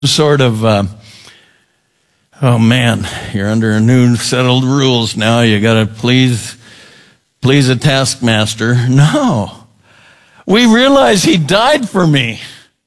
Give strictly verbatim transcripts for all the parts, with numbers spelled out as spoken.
sort of, uh, oh man, you're under a new settled rules now. You got to please, please a taskmaster. No. We realize he died for me.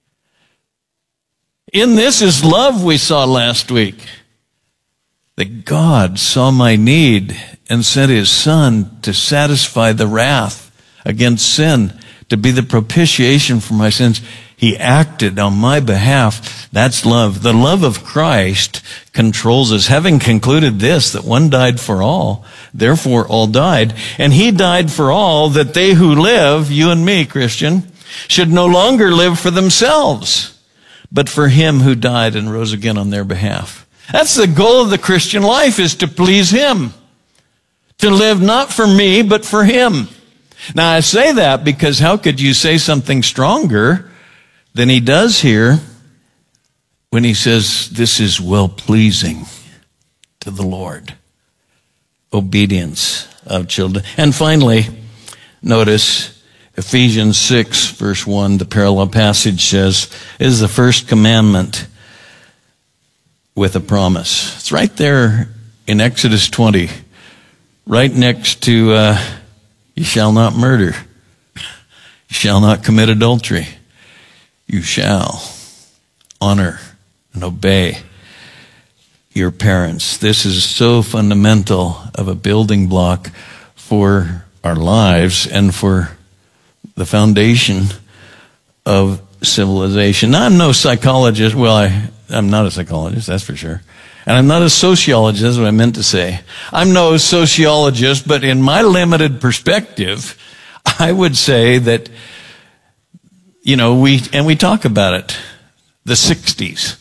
In this is love we saw last week. That God saw my need and sent his son to satisfy the wrath against sin, to be the propitiation for my sins. He acted on my behalf. That's love. The love of Christ controls us. Having concluded this, that one died for all, therefore all died. And he died for all, that they who live, you and me, Christian, should no longer live for themselves, but for him who died and rose again on their behalf. That's the goal of the Christian life, is to please him. To live not for me, but for him. Now I say that because how could you say something stronger than he does here when he says this is well-pleasing to the Lord? Obedience of children. And finally, notice Ephesians six verse one, the parallel passage says, is the first commandment with a promise. It's right there in Exodus twenty, right next to uh, you shall not murder, you shall not commit adultery, you shall honor and obey your parents. This is so fundamental of a building block for our lives and for the foundation of civilization. Now, I'm no psychologist. Well, I, I'm not a psychologist, that's for sure. And I'm not a sociologist, that's what I meant to say. I'm no sociologist, but in my limited perspective, I would say that, you know, we, and we talk about it, the sixties,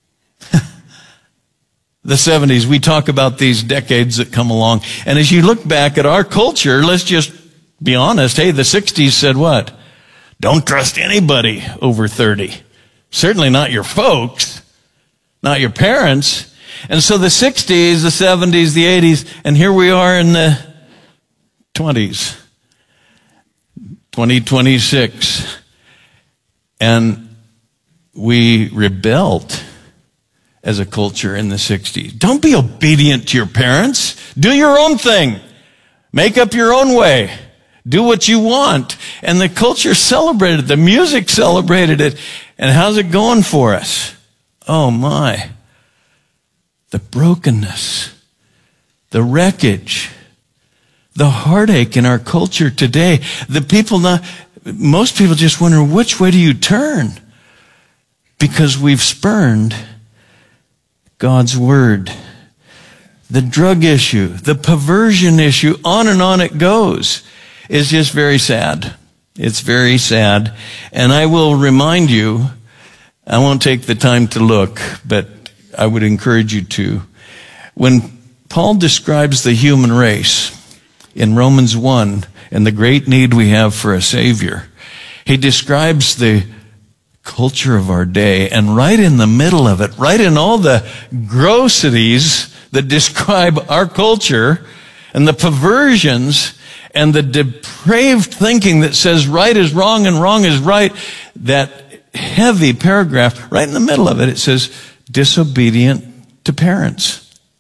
the seventies, we talk about these decades that come along. And as you look back at our culture, let's just be honest. Hey, the sixties said what? Don't trust anybody over thirty. Certainly not your folks, not your parents. And so the sixties, the seventies, the eighties, and here we are in the twenties, twenty twenty-six. And we rebelled as a culture in the sixties. Don't be obedient to your parents. Do your own thing. Make up your own way. Do what you want. And the culture celebrated it. The music celebrated it. And how's it going for us? Oh my. The brokenness, the wreckage, the heartache in our culture today. The people not, most people just wonder, which way do you turn? Because we've spurned God's word. The drug issue, the perversion issue, on and on it goes. It's just very sad. It's very sad. And I will remind you, I won't take the time to look, but I would encourage you to. When Paul describes the human race in Romans one and the great need we have for a Savior, he describes the culture of our day, and right in the middle of it, right in all the grossities that describe our culture and the perversions and the depraved thinking that says right is wrong and wrong is right, that heavy paragraph, right in the middle of it, it says, disobedient to parents.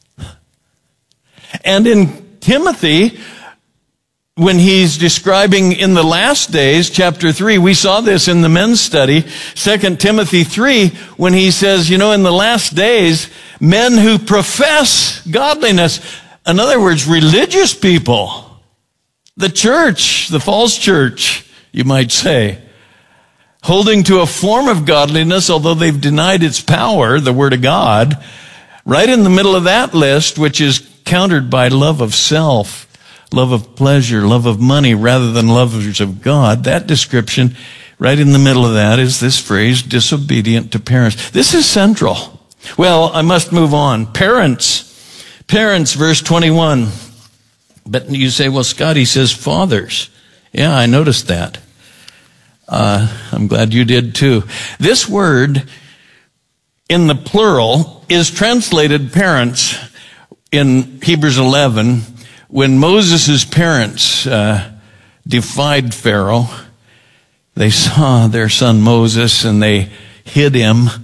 And in Timothy, when he's describing in the last days, chapter three, we saw this in the men's study, Second Timothy three, when he says, you know, in the last days, men who profess godliness, in other words, religious people, the church, the false church, you might say, holding to a form of godliness, although they've denied its power, the Word of God, right in the middle of that list, which is countered by love of self, love of pleasure, love of money, rather than lovers of God. That description, right in the middle of that, is this phrase, disobedient to parents. This is central. Well, I must move on. Parents. Parents, verse twenty-one. But you say, well, Scott, he says fathers. Yeah, I noticed that. Uh, I'm glad you did too. This word in the plural is translated parents in Hebrews eleven. When Moses' parents uh, defied Pharaoh, they saw their son Moses and they hid him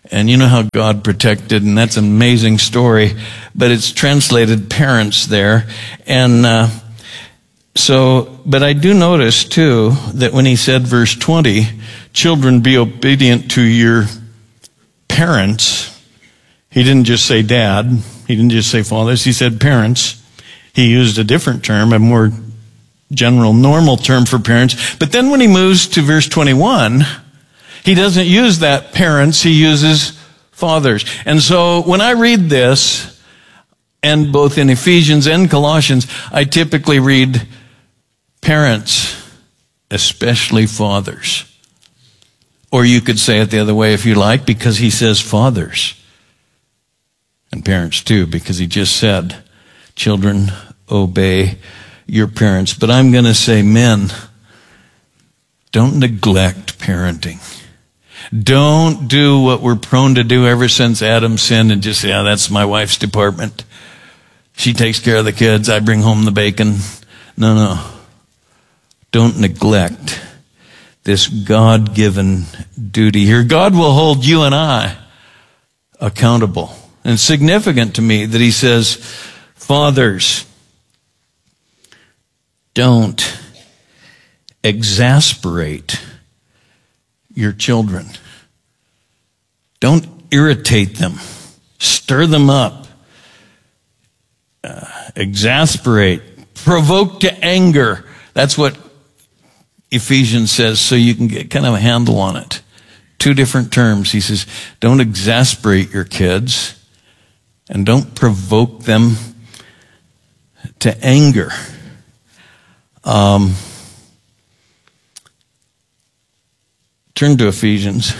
And you know how God protected, and that's an amazing story, but it's translated parents there. And uh, so, but I do notice too that when he said verse twenty, children, be obedient to your parents, he didn't just say dad, he didn't just say fathers, he said parents. He used a different term, a more general, normal term for parents. But then when he moves to verse twenty-one, he doesn't use that parents, he uses fathers. And so when I read this, and both in Ephesians and Colossians, I typically read parents, especially fathers. Or you could say it the other way if you like, because he says fathers. And parents too, because he just said, children, obey your parents. But I'm going to say, men, don't neglect parenting. Don't do what we're prone to do ever since Adam sinned and just say, yeah, that's my wife's department. She takes care of the kids. I bring home the bacon. No, no. Don't neglect this God-given duty here. God will hold you and I accountable. And it's significant to me that he says, fathers, don't exasperate your children. Don't irritate them. Stir them up. Uh, exasperate. Provoke to anger. That's what Ephesians says, so you can get kind of a handle on it. Two different terms. He says, don't exasperate your kids and don't provoke them to anger. Um, turn to Ephesians,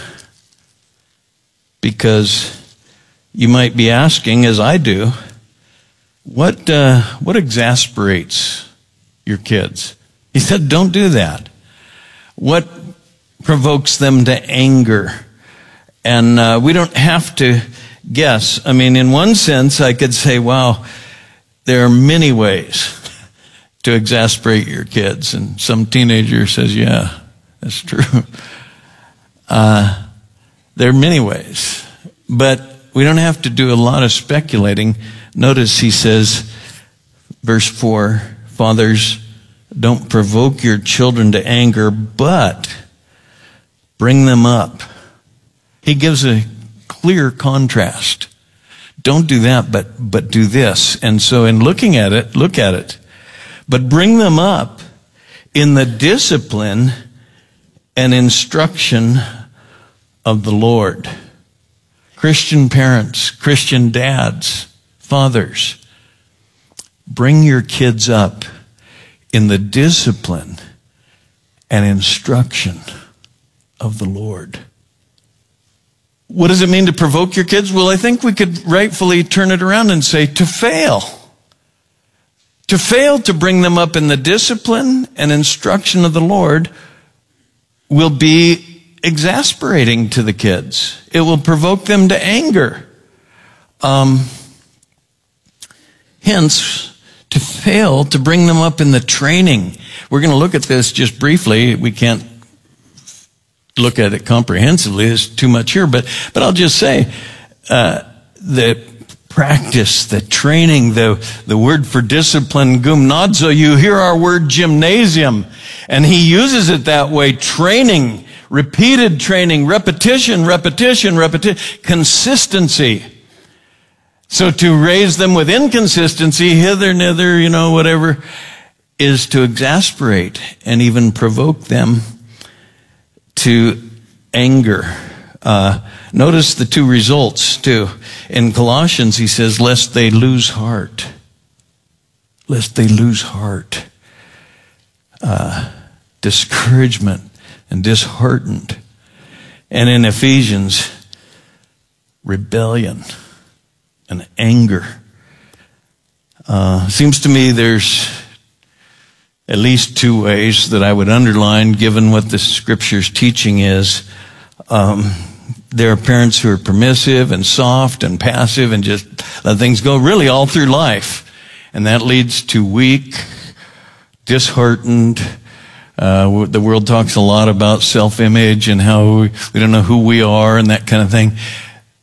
because you might be asking, as I do, what uh, what exasperates your kids? He said, don't do that. What provokes them to anger? And uh, we don't have to guess. I mean, in one sense, I could say, wow, there are many ways to exasperate your kids. And some teenager says, yeah, that's true. Uh, there are many ways. But we don't have to do a lot of speculating. Notice he says, verse four, fathers, don't provoke your children to anger, but bring them up. He gives a clear contrast. Don't do that, but, but do this. And so in looking at it, look at it. But bring them up in the discipline and instruction of the Lord. Christian parents, Christian dads, fathers, bring your kids up in the discipline and instruction of the Lord. What does it mean to provoke your kids? Well, I think we could rightfully turn it around and say to fail. To fail to bring them up in the discipline and instruction of the Lord will be exasperating to the kids. It will provoke them to anger. Um, hence, to fail to bring them up in the training. We're going to look at this just briefly. We can't look at it comprehensively. There's too much here. But, but I'll just say, uh, the practice, the training, the, the word for discipline, gymnazo, you hear our word gymnasium. And he uses it that way, training, repeated training, repetition, repetition, repetition, consistency. So to raise them with inconsistency, hither, nither, you know, whatever, is to exasperate and even provoke them to anger. Uh, notice the two results, too. In Colossians, he says, lest they lose heart. Lest they lose heart. Uh, discouragement and disheartened. And in Ephesians, rebellion and anger. Uh, seems to me there's at least two ways that I would underline, given what the Scripture's teaching is. Um, there are parents who are permissive and soft and passive and just let things go really all through life. And that leads to weak, disheartened. Uh, the world talks a lot about self-image and how we, we don't know who we are and that kind of thing.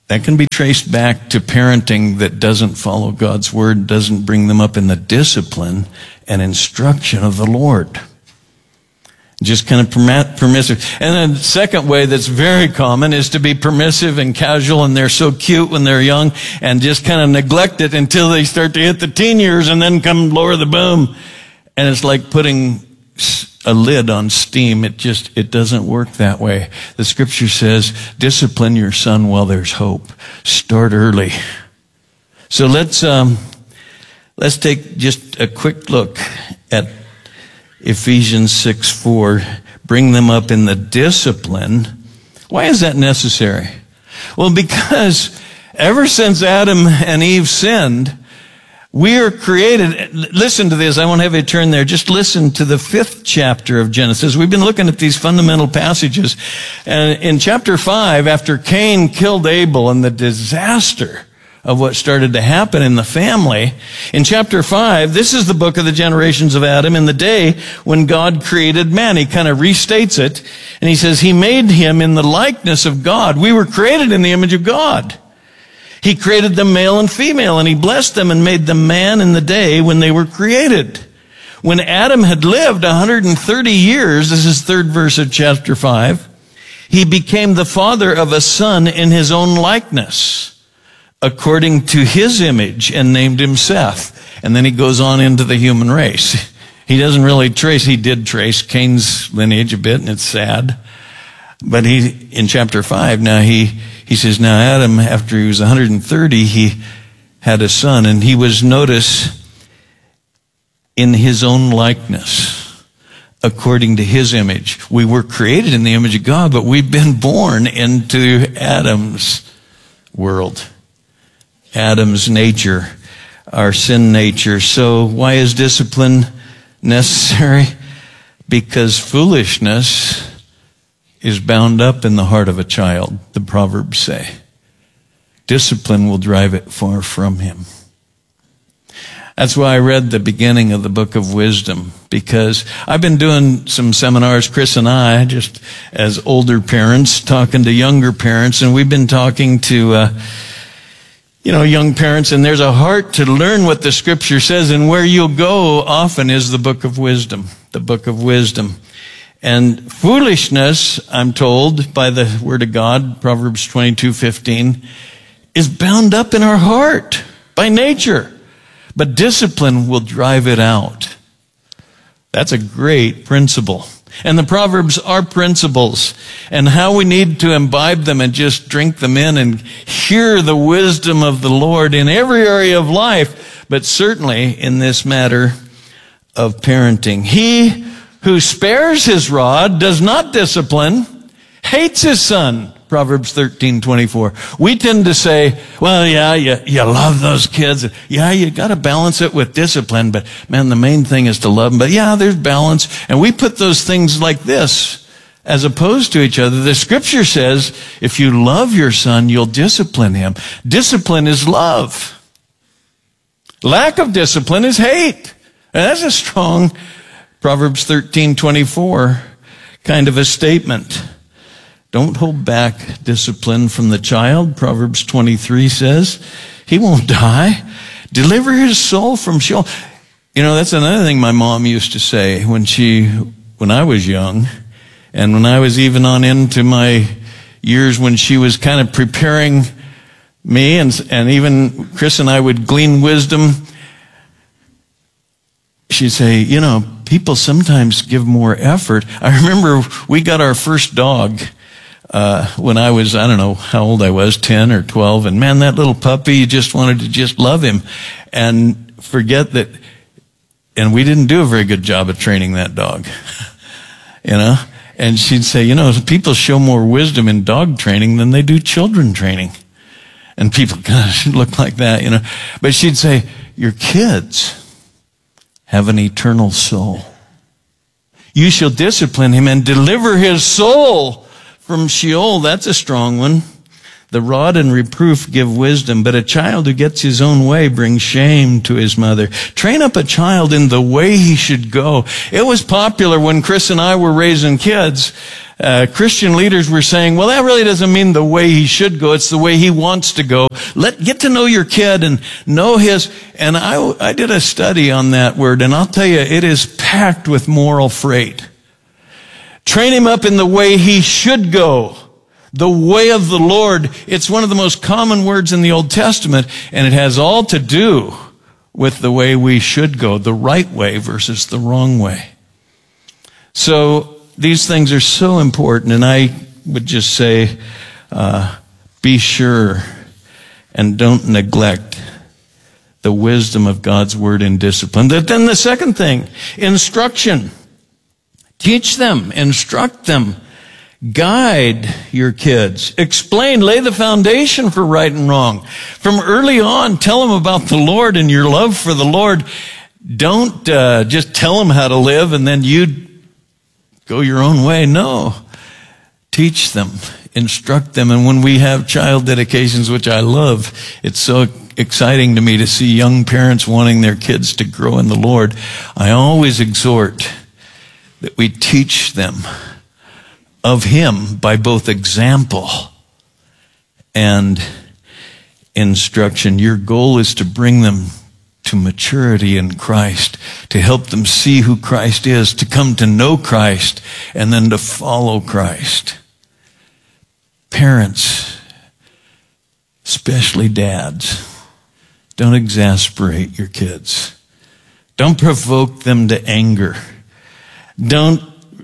That can be traced back to parenting that doesn't follow God's word, doesn't bring them up in the discipline and instruction of the Lord. Just kind of permissive. And then the second way that's very common is to be permissive and casual, and they're so cute when they're young, and just kind of neglect it until they start to hit the teen years and then come lower the boom. And it's like putting a lid on steam. It just, it doesn't work that way. The scripture says, discipline your son while there's hope. Start early. So let's, um, let's take just a quick look at Ephesians six four. Bring them up in the discipline. Why is that necessary? Well, because ever since Adam and Eve sinned, we are created. Listen to this. I won't have you turn there. Just listen to the fifth chapter of Genesis. We've been looking at these fundamental passages. And in chapter five, after Cain killed Abel and the disaster of what started to happen in the family, in chapter five, this is the book of the generations of Adam in the day when God created man. He kind of restates it. And he says, he made him in the likeness of God. We were created in the image of God. He created them male and female, and he blessed them and made them man in the day when they were created. When Adam had lived one hundred thirty years, this is third verse of chapter five, he became the father of a son in his own likeness, according to his image, and named him Seth. And then he goes on into the human race. He doesn't really trace, he did trace Cain's lineage a bit, and it's sad. But he, in chapter five, now he, he says, now Adam, after he was one hundred thirty, he had a son, and he was, notice, in his own likeness, according to his image. We were created in the image of God, but we've been born into Adam's world, Adam's nature, our sin nature. So why is discipline necessary? Because foolishness is bound up in the heart of a child, the Proverbs say. Discipline will drive it far from him. That's why I read the beginning of the book of Wisdom, because I've been doing some seminars, Chris and I, just as older parents, talking to younger parents, and we've been talking to, uh, you know, young parents, and there's a heart to learn what the scripture says, and where you'll go often is the book of wisdom, the book of wisdom. And foolishness, I'm told by the word of God, Proverbs twenty-two fifteen, is bound up in our heart by nature. But discipline will drive it out. That's a great principle. And the Proverbs are principles, and how we need to imbibe them and just drink them in and hear the wisdom of the Lord in every area of life, but certainly in this matter of parenting. He who spares his rod does not discipline, hates his son. Proverbs thirteen twenty-four. We tend to say, well, yeah, you, you love those kids. Yeah, you got to balance it with discipline, but man, the main thing is to love them. But yeah, there's balance. And we put those things like this as opposed to each other. The scripture says, if you love your son, you'll discipline him. Discipline is love. Lack of discipline is hate. And that's a strong Proverbs thirteen twenty-four kind of a statement. Don't hold back discipline from the child. Proverbs twenty-three says he won't die. Deliver his soul from Sheol. You know, that's another thing my mom used to say when she, when I was young, and when I was even on into my years when she was kind of preparing me, and, and even Chris and I would glean wisdom. She'd say, you know, people sometimes give more effort. I remember we got our first dog uh when I was, I don't know how old I was, ten or twelve. And man, that little puppy, you just wanted to just love him and forget that. And we didn't do a very good job of training that dog, you know. And she'd say, you know, people show more wisdom in dog training than they do children training. And people kind of look like that, you know. But she'd say, your kids have an eternal soul. You shall discipline him and deliver his soul from Sheol. That's a strong one. The rod and reproof give wisdom, but a child who gets his own way brings shame to his mother. Train up a child in the way he should go. It was popular when Chris and I were raising kids. Uh, Christian leaders were saying, well, that really doesn't mean the way he should go. It's the way he wants to go. Let, get to know your kid and know his, and I, I did a study on that word, and I'll tell you, it is packed with moral freight. Train him up in the way he should go. The way of the Lord. It's one of the most common words in the Old Testament, and it has all to do with the way we should go, the right way versus the wrong way. So these things are so important, and I would just say, uh, be sure and don't neglect the wisdom of God's word in discipline. But then the second thing, instruction. Teach them, instruct them. Guide your kids. Explain, lay the foundation for right and wrong. From early on, tell them about the Lord and your love for the Lord. Don't uh, just tell them how to live and then you go your own way. No. Teach them, instruct them. And when we have child dedications, which I love, it's so exciting to me to see young parents wanting their kids to grow in the Lord. I always exhort that we teach them of Him by both example and instruction. Your goal is to bring them to maturity in Christ, to help them see who Christ is, to come to know Christ, and then to follow Christ. Parents, especially dads, don't exasperate your kids. Don't provoke them to anger. Don't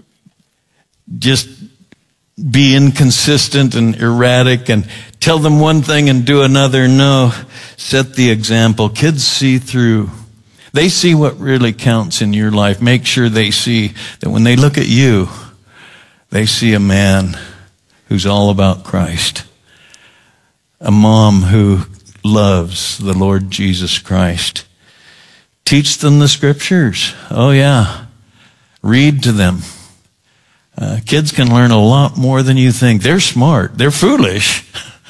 just be inconsistent and erratic and tell them one thing and do another. No, set the example. Kids see through. They see what really counts in your life. Make sure they see that when they look at you, they see a man who's all about Christ. A mom who loves the Lord Jesus Christ. Teach them the scriptures. Oh yeah. Read to them. Uh, kids can learn a lot more than you think. They're smart. They're foolish,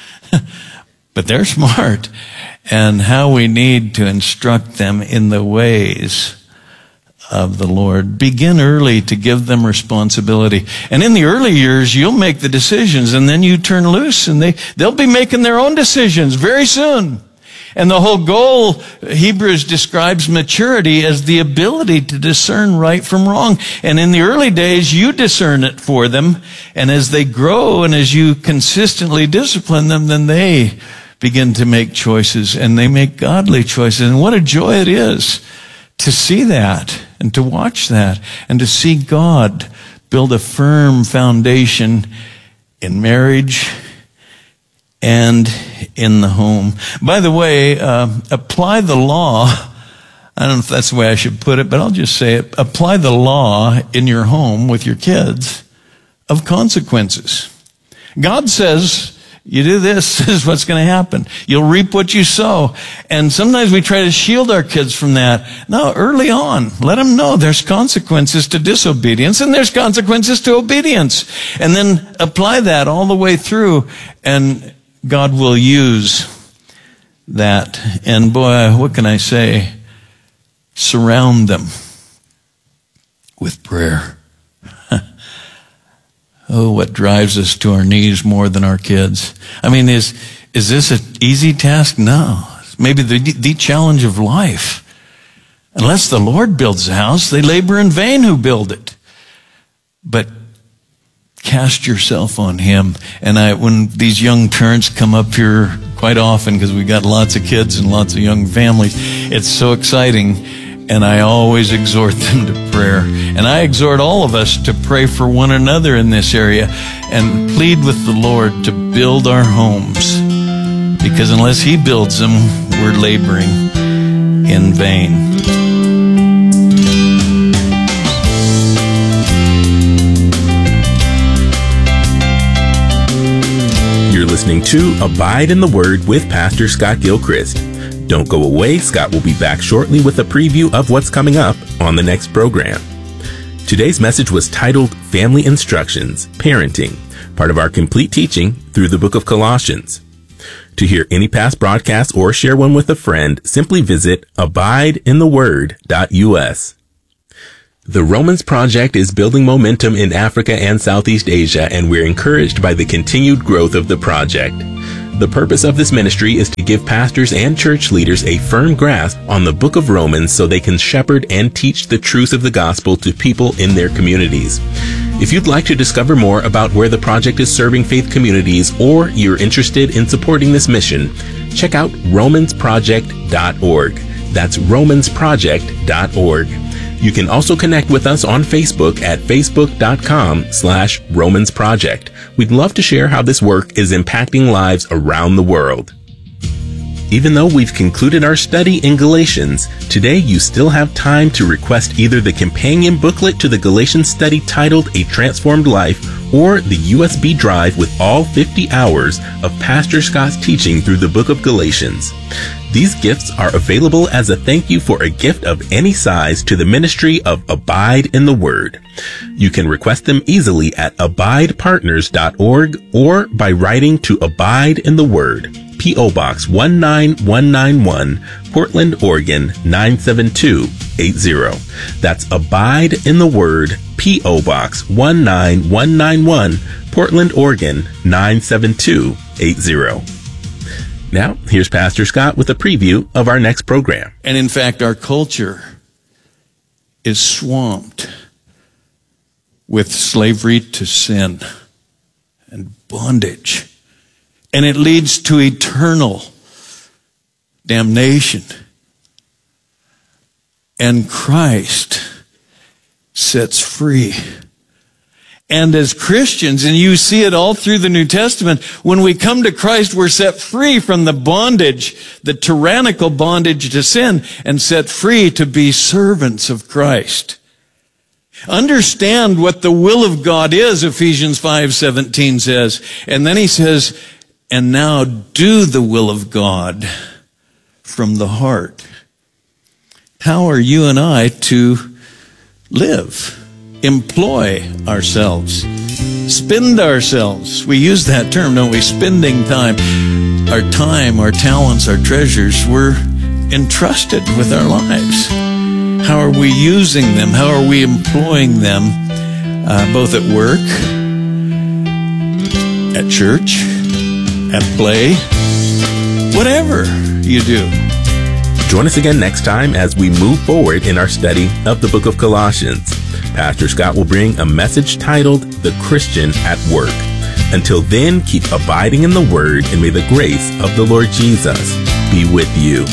but they're smart. And how we need to instruct them in the ways of the Lord. Begin early to give them responsibility. And in the early years, you'll make the decisions, and then you turn loose, and they, they'll be making their own decisions very soon. And the whole goal, Hebrews describes maturity as the ability to discern right from wrong. And in the early days, you discern it for them. And as they grow and as you consistently discipline them, then they begin to make choices, and they make godly choices. And what a joy it is to see that and to watch that and to see God build a firm foundation in marriage and in the home. By the way, uh, apply the law. I don't know if that's the way I should put it, but I'll just say it. Apply the law in your home with your kids of consequences. God says, you do this, this is what's going to happen. You'll reap what you sow. And sometimes we try to shield our kids from that. No, early on, let them know there's consequences to disobedience and there's consequences to obedience. And then apply that all the way through, and God will use that. And boy, what can I say? Surround them with prayer. Oh, what drives us to our knees more than our kids? I mean, is is this an easy task? No. Maybe the, the challenge of life. Unless the Lord builds a house, they labor in vain who build it. But cast yourself on Him. And I, when these young parents come up here quite often, because we got lots of kids and lots of young families, it's so exciting. And I always exhort them to prayer. And I exhort all of us to pray for one another in this area and plead with the Lord to build our homes. Because unless He builds them, we're laboring in vain. You're listening to Abide in the Word with Pastor Scott Gilchrist. Don't go away. Scott will be back shortly with a preview of what's coming up on the next program. Today's message was titled Family Instructions, Parenting, part of our complete teaching through the book of Colossians. To hear any past broadcasts or share one with a friend, simply visit abide in the word dot U S. The Romans Project is building momentum in Africa and Southeast Asia, and we're encouraged by the continued growth of the project. The purpose of this ministry is to give pastors and church leaders a firm grasp on the book of Romans so they can shepherd and teach the truths of the gospel to people in their communities. If you'd like to discover more about where the project is serving faith communities, or you're interested in supporting this mission, check out romans project dot org. That's romans project dot org. You can also connect with us on Facebook at facebook.com slash Romans Project. We'd love to share how this work is impacting lives around the world. Even though we've concluded our study in Galatians, today you still have time to request either the companion booklet to the Galatians study titled A Transformed Life, or the U S B drive with all fifty hours of Pastor Scott's teaching through the book of Galatians. These gifts are available as a thank you for a gift of any size to the ministry of Abide in the Word. You can request them easily at abide partners dot org or by writing to Abide in the Word, P O Box one nine one nine one, Portland, Oregon nine seven two eight zero. That's Abide in the Word, P O Box one nine one nine one, Portland, Oregon nine seven two eight zero. Now, here's Pastor Scott with a preview of our next program. And in fact, our culture is swamped with slavery to sin and bondage. And it leads to eternal damnation. And Christ sets free. And as Christians, and you see it all through the New Testament, when we come to Christ, we're set free from the bondage, the tyrannical bondage to sin, and set free to be servants of Christ. Understand what the will of God is, Ephesians five seventeen says. And then he says, and now do the will of God from the heart. How are you and I to live? Employ ourselves, spend ourselves. We use that term, don't we? Spending time. Our time, our talents, our treasures, we're entrusted with our lives. How are we using them? How are we employing them, uh, both at work, at church, at play, whatever you do. Join us again next time as we move forward in our study of the book of Colossians. Pastor Scott will bring a message titled The Christian at Work. Until then, keep abiding in the Word, and may the grace of the Lord Jesus be with you.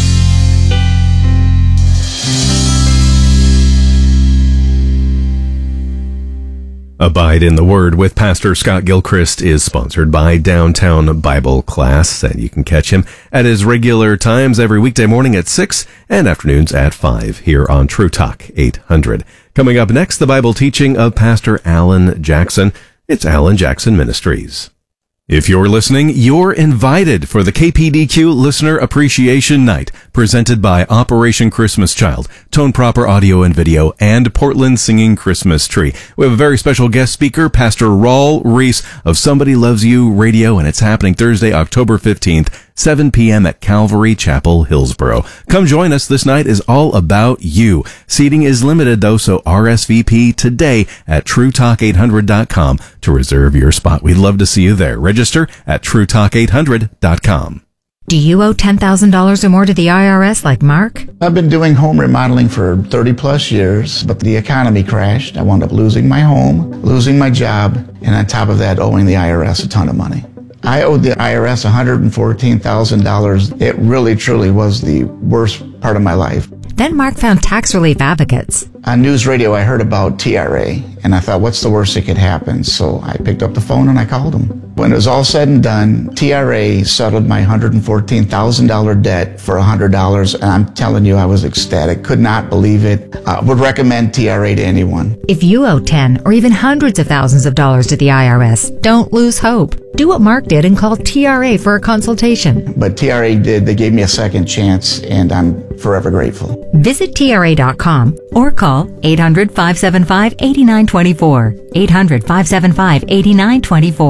Abide in the Word with Pastor Scott Gilchrist is sponsored by Downtown Bible Class, and you can catch him at his regular times every weekday morning at six and afternoons at five here on True Talk eight hundred. Coming up next, the Bible teaching of Pastor Alan Jackson. It's Alan Jackson Ministries. If you're listening, you're invited for the K P D Q Listener Appreciation Night, presented by Operation Christmas Child, Tone Proper Audio and Video, and Portland Singing Christmas Tree. We have a very special guest speaker, Pastor Raul Reese of Somebody Loves You Radio, and it's happening Thursday, October fifteenth, seven p.m. at Calvary Chapel, Hillsboro. Come join us. This night is all about you. Seating is limited, though, so R S V P today at true talk eight hundred dot com to reserve your spot. We'd love to see you there. Register at true talk eight hundred dot com. Do you owe ten thousand dollars or more to the I R S like Mark? I've been doing home remodeling for thirty plus years, but the economy crashed. I wound up losing my home, losing my job, and on top of that, owing the I R S a ton of money. I owed the I R S one hundred fourteen thousand dollars. It really, truly was the worst part of my life. Then Mark found Tax Relief Advocates. On news radio, I heard about T R A, and I thought, what's the worst that could happen? So I picked up the phone and I called them. When it was all said and done, T R A settled my one hundred fourteen thousand dollars debt for one hundred dollars, and I'm telling you, I was ecstatic. Could not believe it. I would recommend T R A to anyone. If you owe ten or even hundreds of thousands of dollars to the I R S, don't lose hope. Do what Mark did and call T R A for a consultation. But T R A did. They gave me a second chance, and I'm forever grateful. Visit T R A dot com or call eight hundred, five seven five, eight nine two four. eight hundred, five seven five, eight nine two four.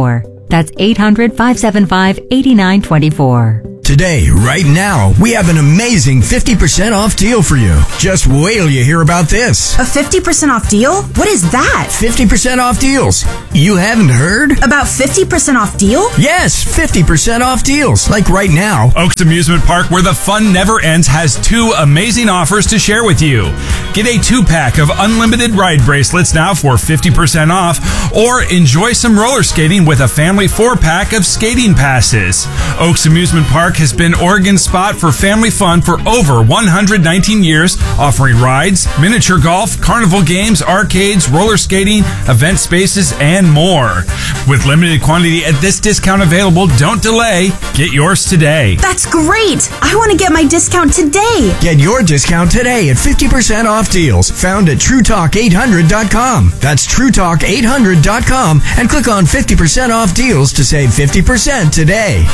That's eight hundred, five seven five, eight nine two four. Today, right now, we have an amazing fifty percent off deal for you. Just wait till you hear about this. A fifty percent off deal? What is that? fifty percent off deals. You haven't heard? About fifty percent off deal? Yes, fifty percent off deals. Like right now. Oaks Amusement Park, where the fun never ends, has two amazing offers to share with you. Get a two-pack of unlimited ride bracelets now for fifty percent off, or enjoy some roller skating with a family four-pack of skating passes. Oaks Amusement Park has been Oregon's spot for family fun for over one hundred nineteen years, offering rides, miniature golf, carnival games, arcades, roller skating, event spaces, and more. With limited quantity at this discount available, don't delay. Get yours today. That's great! I want to get my discount today. Get your discount today at fifty percent off deals found at True Talk eight hundred dot com. That's True Talk eight hundred dot com and click on fifty percent off deals to save fifty percent today.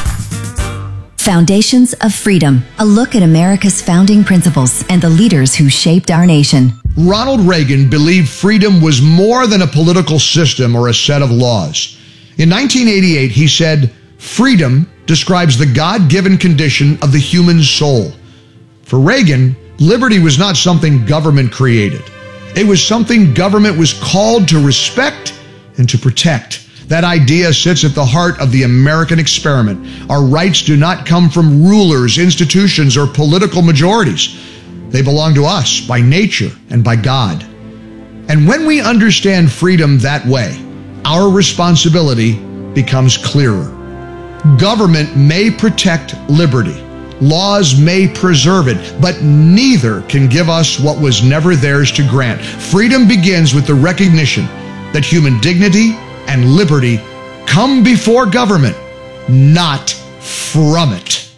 Foundations of Freedom, a look at America's founding principles and the leaders who shaped our nation. Ronald Reagan believed freedom was more than a political system or a set of laws. In nineteen eighty-eight, he said, "Freedom describes the God-given condition of the human soul." For Reagan, liberty was not something government created. It was something government was called to respect and to protect. That idea sits at the heart of the American experiment. Our rights do not come from rulers, institutions, or political majorities. They belong to us by nature and by God. And when we understand freedom that way, our responsibility becomes clearer. Government may protect liberty. Laws may preserve it, but neither can give us what was never theirs to grant. Freedom begins with the recognition that human dignity and liberty come before government, not from it.